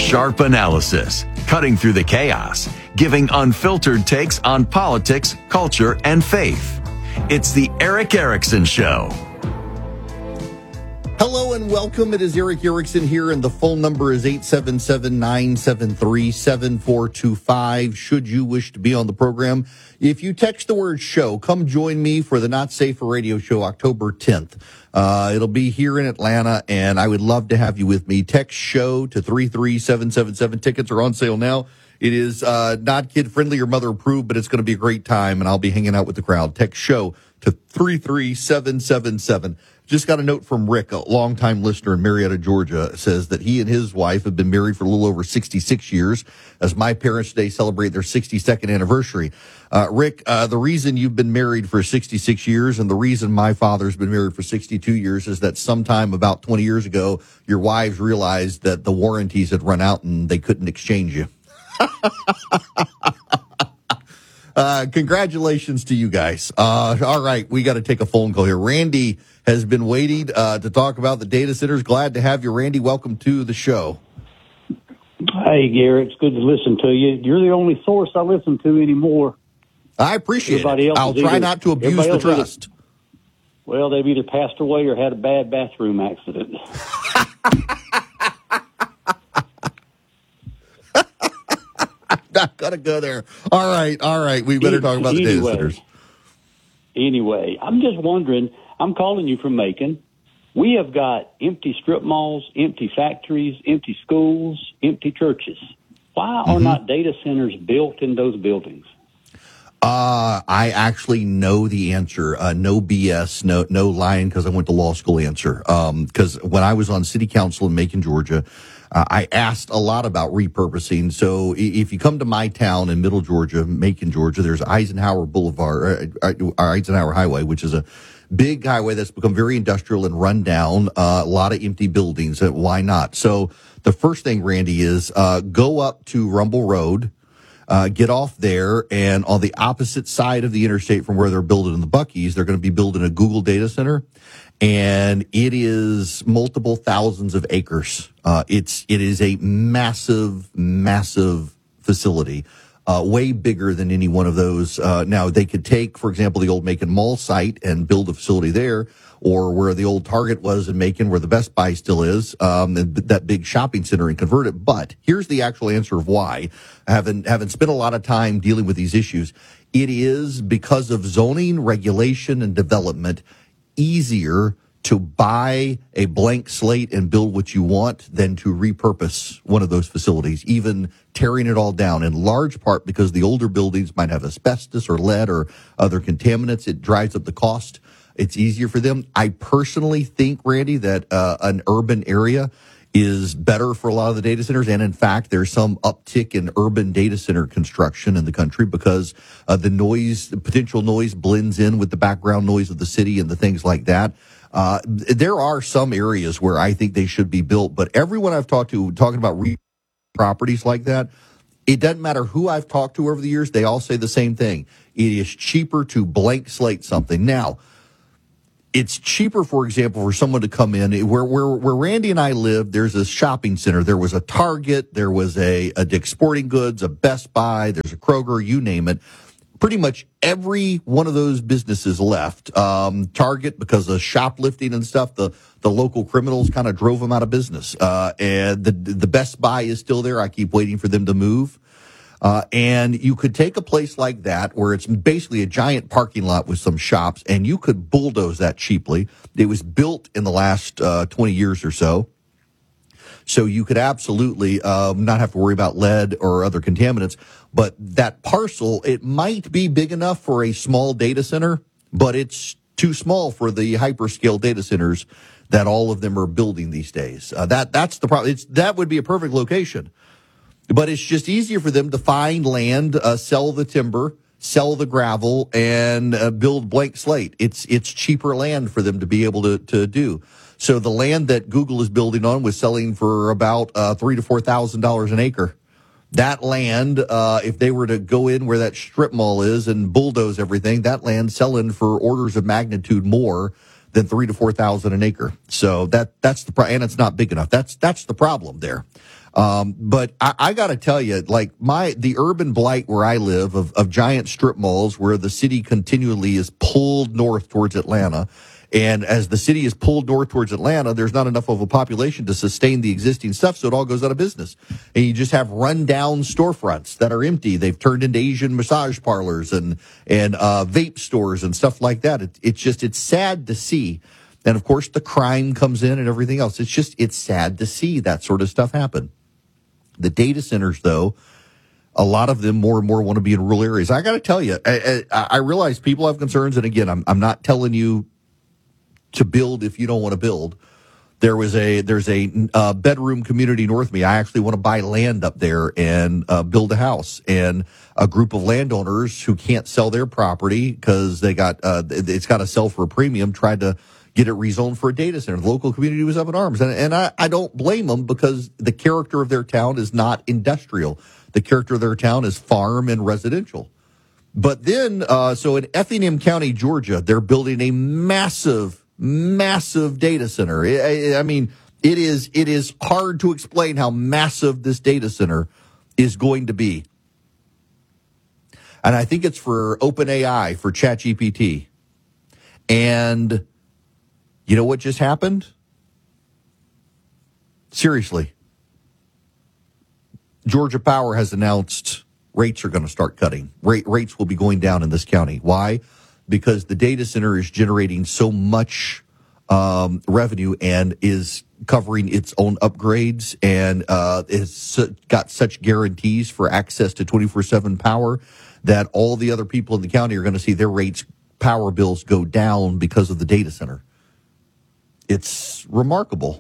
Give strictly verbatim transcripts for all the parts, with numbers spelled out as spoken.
Sharp analysis, cutting through the chaos, giving unfiltered takes on politics, culture, and faith. It's the Erick Erickson Show. Hello and welcome. It is Erick Erickson here, and the phone number is eight seven seven, nine seven three, seven four two five. Should you wish to be on the program, if you text the word show, come join me for the Not Safe for Radio show October tenth. Uh, it'll be here in Atlanta, and I would love to have you with me. Text show to three three seven seven seven. Tickets are on sale now. It is uh, not kid-friendly or mother-approved, but it's going to be a great time, and I'll be hanging out with the crowd. Text show to three three seven seven seven. Just got a note from Rick, a longtime listener in Marietta, Georgia, says that he and his wife have been married for a little over sixty-six years, as my parents today celebrate their sixty-second anniversary. Uh, Rick, uh, the reason you've been married for sixty-six years and the reason my father's been married for sixty-two years is that sometime about twenty years ago, your wives realized that the warranties had run out and they couldn't exchange you. Uh, congratulations to you guys. Uh, all right, we got to take a phone call here. Randy has been waiting uh, to talk about the data centers. Glad to have you, Randy. Welcome to the show. Hey, Gary, it's good to listen to you. You're the only source I listen to anymore. I appreciate everybody it. I'll try either, not to abuse the trust. Either, well, they've either passed away or had a bad bathroom accident. Not gonna go there. All right, all right. We better talk about the anyway, data centers. Anyway, I'm just wondering. I'm calling you from Macon. We have got empty strip malls, empty factories, empty schools, empty churches. Why are mm-hmm. not data centers built in those buildings? Uh, I actually know the answer. Uh, no B S, no no lying, because I went to law school answer. Um, because when I was on city council in Macon, Georgia, Uh, I asked a lot about repurposing. So if you come to my town in Middle Georgia, Macon, Georgia, there's Eisenhower Boulevard, uh, Eisenhower Highway, which is a big highway that's become very industrial and run down. Uh, a lot of empty buildings. Uh, why not? So the first thing, Randy, is uh, go up to Rumble Road, uh, get off there, and on the opposite side of the interstate from where they're building the Buc-ee's, they're going to be building a Google data center. And it is multiple thousands of acres. Uh, it's, it is a massive, massive facility, uh, way bigger than any one of those. Uh, now they could take, for example, the old Macon Mall site and build a facility there, or where the old Target was in Macon, where the Best Buy still is, um, and that big shopping center, and convert it. But here's the actual answer of why. Having, having spent a lot of time dealing with these issues, it is because of zoning, regulation, and development easier to buy a blank slate and build what you want than to repurpose one of those facilities, even tearing it all down, in large part because the older buildings might have asbestos or lead or other contaminants. It drives up the cost. It's easier for them. I personally think, Randy, that uh, an urban area is better for a lot of the data centers. And in fact, there's some uptick in urban data center construction in the country because uh, the noise, the potential noise blends in with the background noise of the city and the things like that. Uh, there are some areas where I think they should be built, but everyone I've talked to talking about re- properties like that, it doesn't matter who I've talked to over the years. They all say the same thing. It is cheaper to blank slate something. Now, it's cheaper, for example, for someone to come in where, where, where Randy and I lived. There's a shopping center. There was a Target. There was a, a Dick's Sporting Goods, a Best Buy. There's a Kroger, you name it. Pretty much every one of those businesses left. Um, Target, because of shoplifting and stuff, the, the local criminals kind of drove them out of business. Uh, and the, the Best Buy is still there. I keep waiting for them to move. Uh, and you could take a place like that where it's basically a giant parking lot with some shops, and you could bulldoze that cheaply. It was built in the last uh, twenty years or so. So you could absolutely um, not have to worry about lead or other contaminants. But that parcel, it might be big enough for a small data center, but it's too small for the hyperscale data centers that all of them are building these days. Uh, that that's the problem. It's, that would be a perfect location. But it's just easier for them to find land, uh, sell the timber, sell the gravel, and uh, build blank slate. It's it's cheaper land for them to be able to, to do. So the land that Google is building on was selling for about uh, three to four thousand dollars an acre. That land, uh, if they were to go in where that strip mall is and bulldoze everything, that land selling for orders of magnitude more than three to four thousand an acre. So that that's the pro- and it's not big enough. That's that's the problem there. Um, but I, I got to tell you, like my the urban blight where I live of, of giant strip malls, where the city continually is pulled north towards Atlanta. And as the city is pulled north towards Atlanta, there's not enough of a population to sustain the existing stuff, so it all goes out of business. And you just have run-down storefronts that are empty. They've turned into Asian massage parlors and and uh, vape stores and stuff like that. It, it's just, it's sad to see. And, of course, the crime comes in and everything else. It's just, it's sad to see that sort of stuff happen. The data centers, though, a lot of them more and more want to be in rural areas. I got to tell you, I, I, I realize people have concerns. And, again, I'm I'm not telling you to build if you don't want to build. There was a there's a uh, bedroom community north of me. I actually want to buy land up there and uh, build a house. And a group of landowners who can't sell their property because they got uh, it's got to sell for a premium tried to get it rezoned for a data center. The local community was up in arms, and and I, I don't blame them because the character of their town is not industrial. The character of their town is farm and residential. But then, uh, so in Effingham County, Georgia, they're building a massive. Massive data center. I, I mean, it is it is hard to explain how massive this data center is going to be. And I think it's for OpenAI, for ChatGPT. And you know what just happened? Seriously. Georgia Power has announced rates are going to start cutting. Rate, rates will be going down in this county. Why? Because the data center is generating so much um, revenue and is covering its own upgrades and uh, it's got such guarantees for access to twenty-four seven power that all the other people in the county are going to see their rates, power bills go down because of the data center. It's remarkable.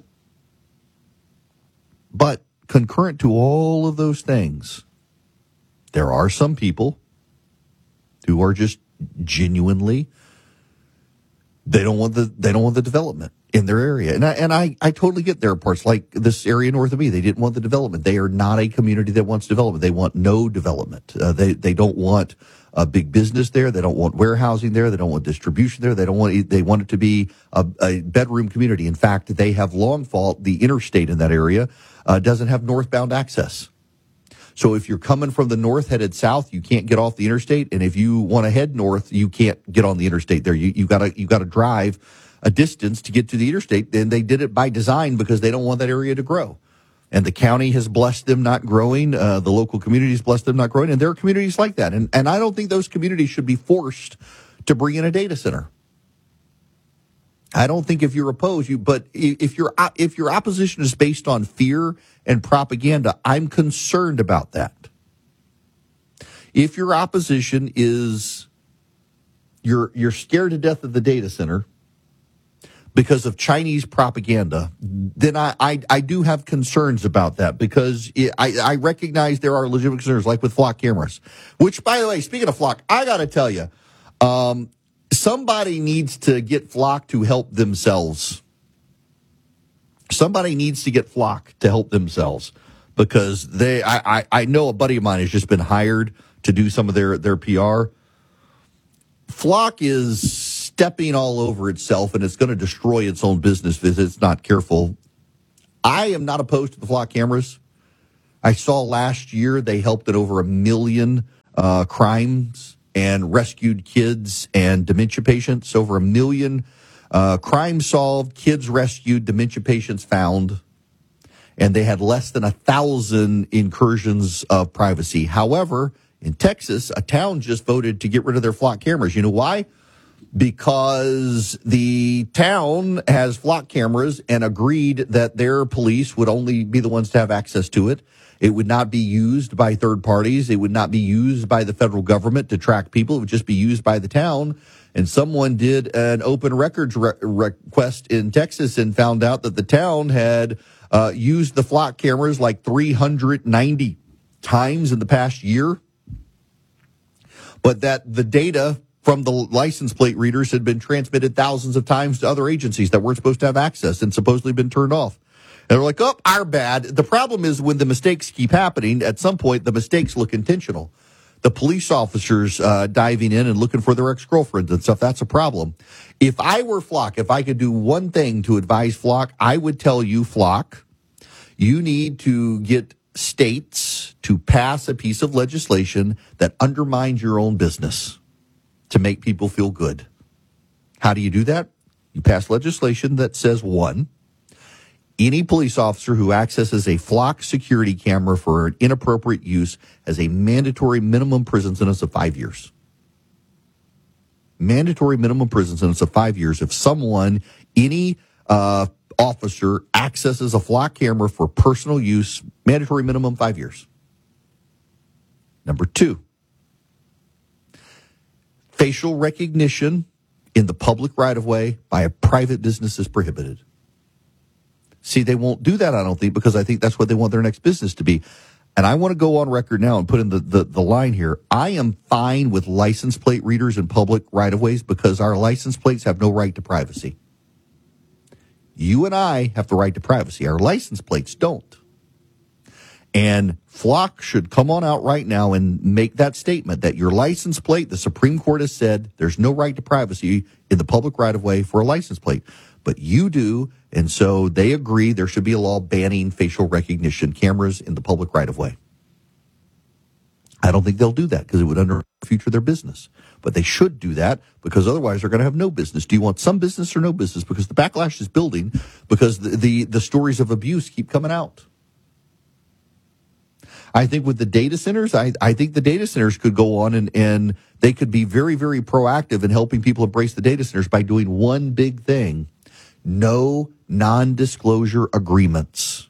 But concurrent to all of those things, there are some people who are just genuinely, they don't want the they don't want the development in their area, and I and I, I totally get their parts. Like this area north of me, they didn't want the development. They are not a community that wants development. They want no development. Uh, they they don't want a big business there. They don't want warehousing there. They don't want distribution there. They don't want they want it to be a, a bedroom community. In fact, they have Longfall, the interstate in that area, uh, doesn't have northbound access. So if you're coming from the north headed south, you can't get off the interstate. And if you want to head north, you can't get on the interstate there. You, you gotta, you gotta drive a distance to get to the interstate. And they did it by design because they don't want that area to grow. And the county has blessed them not growing. Uh, the local communities blessed them not growing. And there are communities like that. And, and I don't think those communities should be forced to bring in a data center. I don't think if you're opposed, you, but if your if your opposition is based on fear and propaganda, I'm concerned about that. If your opposition is you're you're scared to death of the data center because of Chinese propaganda, then I I, I do have concerns about that because it, I I recognize there are legitimate concerns, like with flock cameras. Which, by the way, speaking of flock, I got to tell you. Um, Somebody needs to get Flock to help themselves. Somebody needs to get Flock to help themselves because they. I, I, I know a buddy of mine has just been hired to do some of their, their P R. Flock is stepping all over itself and it's going to destroy its own business if it's not careful. I am not opposed to the Flock cameras. I saw last year they helped at over a million uh, crimes and rescued kids and dementia patients. Over a million uh, crimes solved, kids rescued, dementia patients found, and they had less than a thousand incursions of privacy. However, in Texas, a town just voted to get rid of their Flock cameras. You know why? Because the town has Flock cameras and agreed that their police would only be the ones to have access to it. It would not be used by third parties. It would not be used by the federal government to track people. It would just be used by the town. And someone did an open records re- request in Texas and found out that the town had uh, used the Flock cameras like three hundred ninety times in the past year. But that the data from the license plate readers had been transmitted thousands of times to other agencies that weren't supposed to have access and supposedly been turned off. And they're like, oh, our bad. The problem is when the mistakes keep happening, at some point the mistakes look intentional. the police officers uh, diving in and looking for their ex-girlfriends and stuff. That's a problem. If I were Flock, if I could do one thing to advise Flock, I would tell you, Flock, you need to get states to pass a piece of legislation that undermines your own business to make people feel good. How do you do that? You pass legislation that says, one, any police officer who accesses a Flock security camera for an inappropriate use has a mandatory minimum prison sentence of five years. Mandatory minimum prison sentence of five years. If someone, any uh, officer accesses a Flock camera for personal use, mandatory minimum five years. Number two, facial recognition in the public right-of-way by a private business is prohibited. See, they won't do that, I don't think, because I think that's what they want their next business to be. And I want to go on record now and put in the, the, the line here. I am fine with license plate readers in public right-of-ways because our license plates have no right to privacy. You and I have the right to privacy. Our license plates don't. And Flock should come on out right now and make that statement that your license plate, the Supreme Court has said, there's no right to privacy in the public right-of-way for a license plate. But you do, and so they agree there should be a law banning facial recognition cameras in the public right-of-way. I don't think they'll do that because it would under future their business. But they should do that because otherwise they're going to have no business. Do you want some business or no business? Because the backlash is building because the, the, the stories of abuse keep coming out. I think with the data centers, I, I think the data centers could go on and, and they could be very, very proactive in helping people embrace the data centers by doing one big thing. No non-disclosure agreements.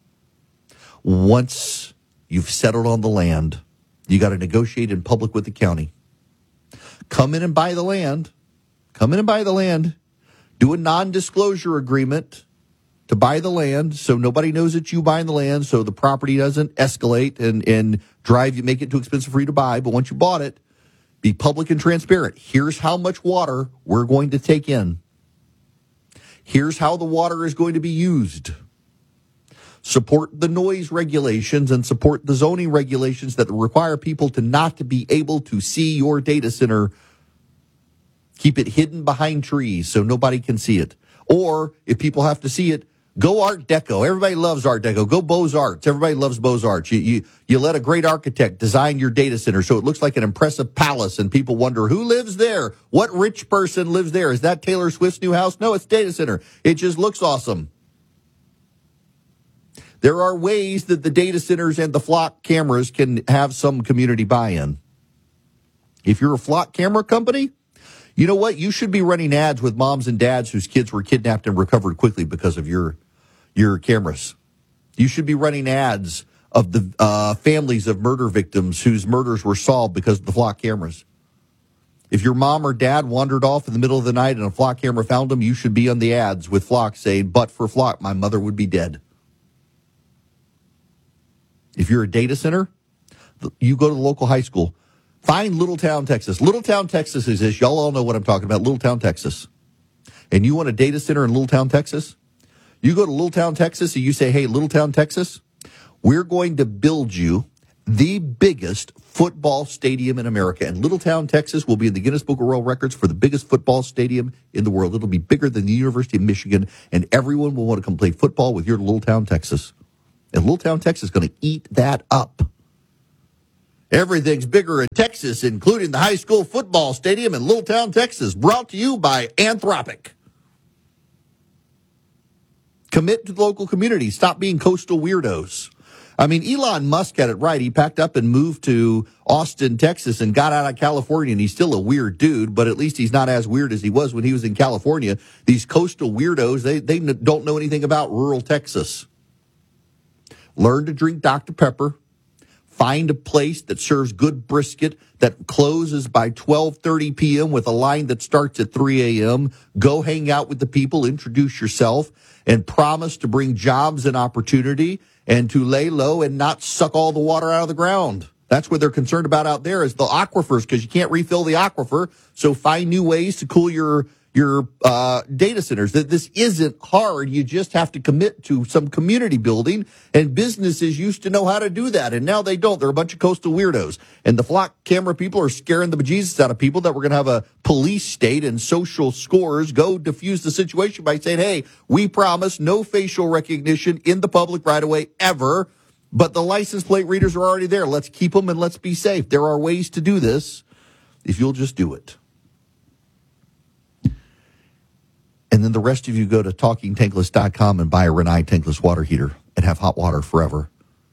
Once you've settled on the land, you got to negotiate in public with the county. Come in and buy the land. Come in and buy the land. Do a non-disclosure agreement to buy the land so nobody knows that you buying the land, so the property doesn't escalate and, and drive you, make it too expensive for you to buy. But once you bought it, be public and transparent. Here's how much water we're going to take in. Here's how the water is going to be used. Support the noise regulations and support the zoning regulations that require people to not to be able to see your data center. Keep it hidden behind trees so nobody can see it. Or if people have to see it, go Art Deco. Everybody loves Art Deco. Go Beaux-Arts. Everybody loves Beaux-Arts. You, you, you let a great architect design your data center so it looks like an impressive palace and people wonder who lives there? What rich person lives there? Is that Taylor Swift's new house? No, it's data center. It just looks awesome. There are ways that the data centers and the Flock cameras can have some community buy-in. If you're a Flock camera company, you know what? You should be running ads with moms and dads whose kids were kidnapped and recovered quickly because of your your cameras. You should be running ads of the uh, families of murder victims whose murders were solved because of the Flock cameras. If your mom or dad wandered off in the middle of the night and a Flock camera found them, you should be on the ads with Flock saying, "But for Flock, my mother would be dead." If you're a data center, you go to the local high school. Find Littletown, Texas. Littletown, Texas is this. Y'all all know what I'm talking about. Littletown, Texas. And you want a data center in Littletown, Texas? You go to Littletown, Texas, and you say, hey, Littletown, Texas, we're going to build you the biggest football stadium in America. And Littletown, Texas will be in the Guinness Book of World Records for the biggest football stadium in the world. It'll be bigger than the University of Michigan, and everyone will want to come play football with your Littletown, Texas. And Littletown, Texas is going to eat that up. Everything's bigger in Texas, including the high school football stadium in Littletown, Texas, brought to you by Anthropic. Commit to the local community. Stop being coastal weirdos. I mean, Elon Musk had it right. He packed up and moved to Austin, Texas, and got out of California, and he's still a weird dude, but at least he's not as weird as he was when he was in California. These coastal weirdos, they, they don't know anything about rural Texas. Learn to drink Doctor Pepper. Find a place that serves good brisket that closes by twelve thirty p.m. with a line that starts at three a.m. Go hang out with the people, introduce yourself, and promise to bring jobs and opportunity and to lay low and not suck all the water out of the ground. That's what they're concerned about out there is the aquifers because you can't refill the aquifer. So find new ways to cool your, your uh, data centers. That this isn't hard. You just have to commit to some community building, and businesses used to know how to do that, and now they don't. They're a bunch of coastal weirdos. And the flock camera people are scaring the bejesus out of people that we're going to have a police state and social scores go diffuse the situation by saying, hey, we promise no facial recognition in the public right away ever, but the license plate readers are already there. Let's keep them and let's be safe. There are ways to do this if you'll just do it. And then the rest of you go to talking tankless dot com and buy a Rinnai tankless water heater and have hot water forever.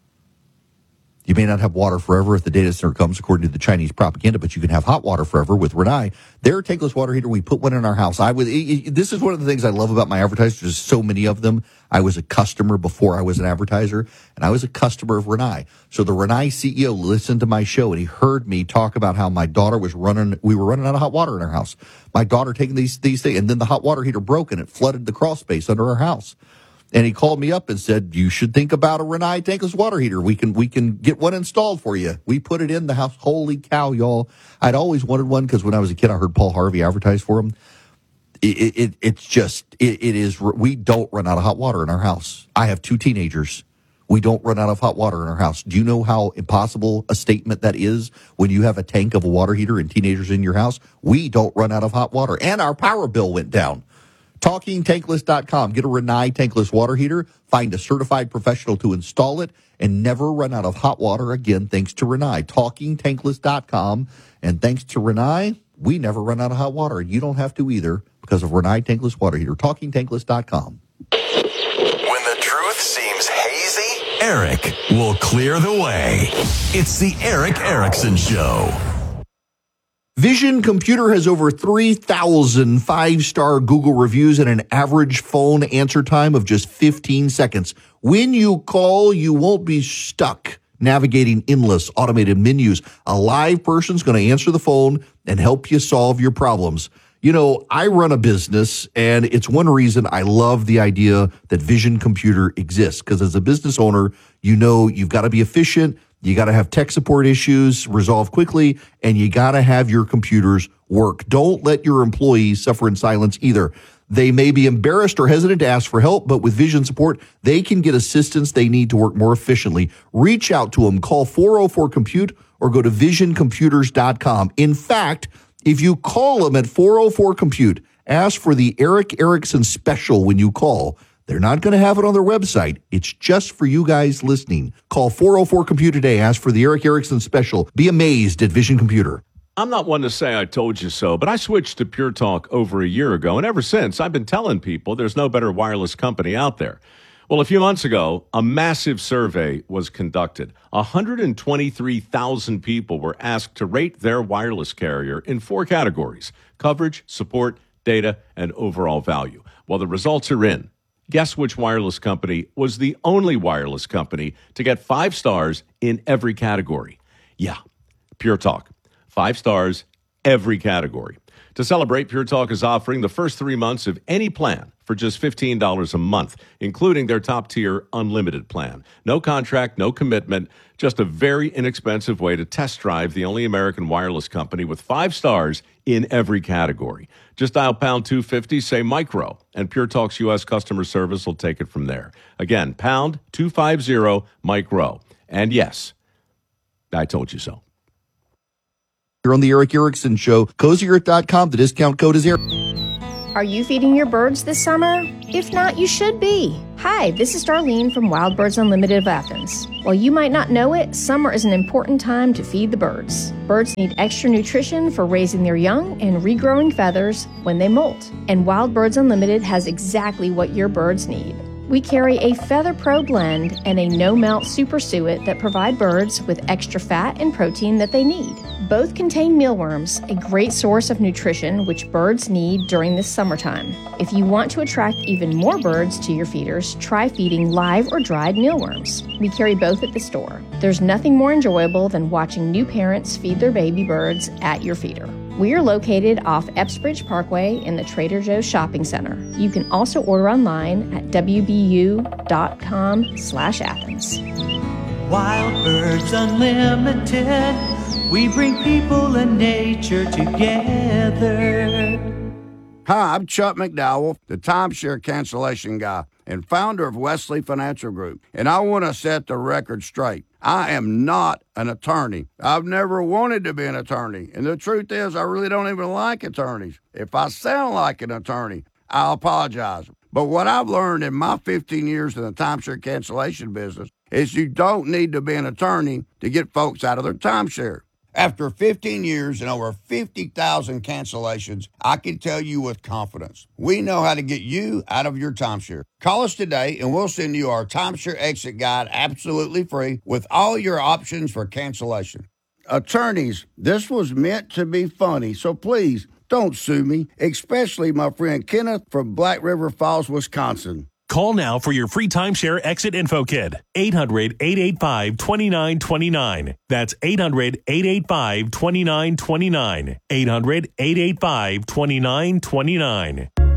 You may not have water forever if the data center comes according to the Chinese propaganda, but you can have hot water forever with Rinnai. Their tankless water heater, we put one in our house. I would. This is one of the things I love about my advertisers. There's so many of them. I was a customer before I was an advertiser, and I was a customer of Rinnai. So the Rinnai C E O listened to my show, and he heard me talk about how my daughter was running. We were running out of hot water in our house. My daughter taking these these things, and then the hot water heater broke, and it flooded the crawl space under our house. And he called me up and said, you should think about a Rinnai tankless water heater. We can we can get one installed for you. We put it in the house. Holy cow, y'all. I'd always wanted one because when I was a kid, I heard Paul Harvey advertise for them. It, it, it's just, it, it is, we don't run out of hot water in our house. I have two teenagers. We don't run out of hot water in our house. Do you know how impossible a statement that is when you have a tank of a water heater and teenagers in your house? We don't run out of hot water. And our power bill went down. talking tankless dot com. Get a Rinnai tankless water heater. Find a certified professional to install it and never run out of hot water again thanks to Rinnai. talking tankless dot com. And thanks to Rinnai, we never run out of hot water. And you don't have to either because of Rinnai tankless water heater. talking tankless dot com. When the truth seems hazy, Eric will clear the way. It's the Eric Erickson Show. Vision Computer has over three thousand five-star Google reviews and an average phone answer time of just fifteen seconds. When you call, you won't be stuck navigating endless automated menus. A live person's going to answer the phone and help you solve your problems. You know, I run a business, and it's one reason I love the idea that Vision Computer exists, because as a business owner, you know you've got to be efficient. You got to have tech support issues resolved quickly, and you got to have your computers work. Don't let your employees suffer in silence either. They may be embarrassed or hesitant to ask for help, but with Vision support, they can get assistance they need to work more efficiently. Reach out to them. Call four oh four compute or go to vision computers dot com. In fact, if you call them at four oh four compute, ask for the Eric Erickson special when you call. They're not going to have it on their website. It's just for you guys listening. Call four oh four compute today. Ask for the Eric Erickson special. Be amazed at Vision Computer. I'm not one to say I told you so, but I switched to Pure Talk over a year ago, and ever since, I've been telling people there's no better wireless company out there. Well, a few months ago, a massive survey was conducted. one hundred twenty-three thousand people were asked to rate their wireless carrier in four categories: coverage, support, data, and overall value. Well, the results are in. Guess which wireless company was the only wireless company to get five stars in every category? Yeah, Pure Talk. Five stars, every category. To celebrate, Pure Talk is offering the first three months of any plan for just fifteen dollars a month, including their top-tier unlimited plan. No contract, no commitment, just a very inexpensive way to test drive the only American wireless company with five stars in every category. Just dial pound two fifty, say micro, and Pure Talk's U S customer service will take it from there. Again, pound two fifty, micro. And yes, I told you so. You're on the Eric Erickson Show. cozy earth dot com. The discount code is Eric. Are you feeding your birds this summer? If not, you should be. Hi, this is Darlene from Wild Birds Unlimited of Athens. While you might not know it, summer is an important time to feed the birds. Birds need extra nutrition for raising their young and regrowing feathers when they molt. And Wild Birds Unlimited has exactly what your birds need. We carry a Feather Pro blend and a no-melt super suet that provide birds with extra fat and protein that they need. Both contain mealworms, a great source of nutrition which birds need during this summertime. If you want to attract even more birds to your feeders, try feeding live or dried mealworms. We carry both at the store. There's nothing more enjoyable than watching new parents feed their baby birds at your feeder. We are located off Epsbridge Parkway in the Trader Joe's Shopping Center. You can also order online at w b u dot com slash Athens. Wild Birds Unlimited, we bring people and nature together. Hi, I'm Chuck McDowell, the timeshare cancellation guy and founder of Wesley Financial Group, and I want to set the record straight. I am not an attorney. I've never wanted to be an attorney, and the truth is I really don't even like attorneys. If I sound like an attorney, I'll apologize. But what I've learned in my fifteen years in the timeshare cancellation business is you don't need to be an attorney to get folks out of their timeshare. After fifteen years and over fifty thousand cancellations, I can tell you with confidence, we know how to get you out of your timeshare. Call us today and we'll send you our timeshare exit guide absolutely free with all your options for cancellation. Attorneys, this was meant to be funny, so please don't sue me, especially my friend Kenneth from Black River Falls, Wisconsin. Call now for your free timeshare exit info kit. eight hundred, eight eight five, two nine two nine. That's eight hundred, eight eight five, two nine two nine. eight hundred, eight eight five, two nine two nine.